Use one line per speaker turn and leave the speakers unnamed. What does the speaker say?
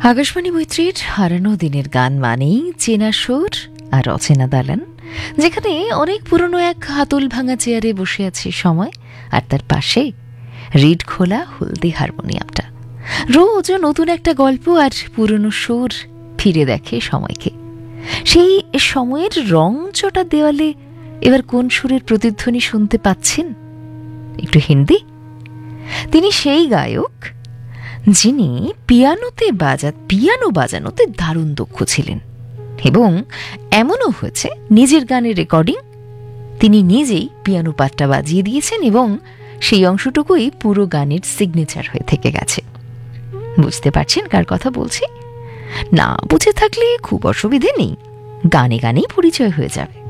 আকাশবাণী মৈত্রীর হারানো দিনের গান মানেই চেনা সুর আর অচেনা দালান, যেখানে অনেক পুরনো এক হাতল ভাঙা চেয়ারে বসে আছে সময়, আর তার পাশে রিড খোলা হলদি হারমোনিয়ামটা। রোজ নতুন একটা গল্প আর পুরনো সুর ফিরে দেখে সময়কে। সেই সময়ের রং চটা দেওয়ালে এবার কোন সুরের প্রতিধ্বনি শুনতে পাচ্ছেন? একটু হিন্দি। তিনি সেই গায়ক যিনি পিয়ানো বাজানোতে দারুণ দক্ষ ছিলেন, এবং এমনও হয়েছে নিজের গানের রেকর্ডিং তিনি নিজেই পিয়ানো পাটটা বাজিয়ে দিয়েছেন, এবং সেই অংশটুকুই পুরো গানের সিগনেচার হয়ে থেকে গেছে। বুঝতে পারছেন কার কথা বলছি? না বুঝে থাকলে খুব অসুবিধে নেই, গানে গানেই পরিচয় হয়ে যাবে।